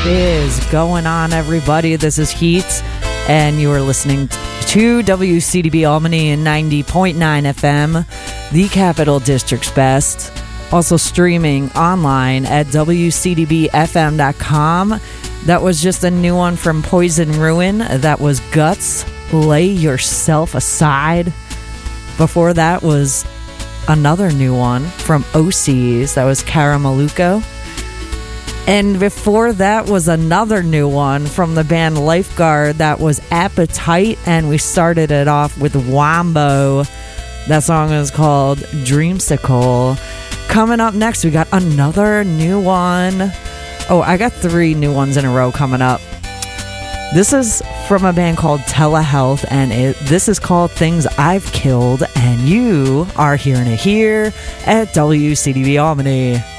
is going on, everybody? This is Heat, and you are listening to WCDB Albany in 90.9 FM, the Capital District's best. Also streaming online at WCDBFM.com. That was just a new one from Poison Ruin. That was Guts, Lay Yourself Aside. Before that was another new one from OCs. That was Caramaluco. And before that was another new one from the band Lifeguard. That was Appetite. And we started it off with Wombo. That song is called Dreamsicle. Coming up next, we got another new one. Oh, I got 3 new ones in a row coming up. This is from a band called Telehealth, and this is called Things I've Killed, and you are hearing it here at WCDB Albany.